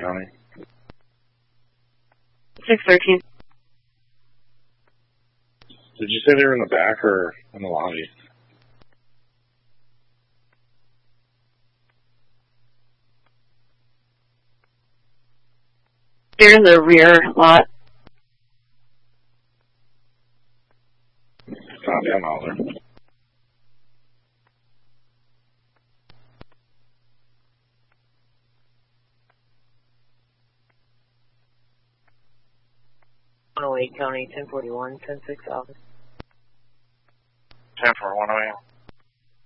County. 613. Did you say they were in the back or in the lobby? They're in the rear lot. Copy, I'm out there. Wake County, 1041, 106 office. 10-4, 108.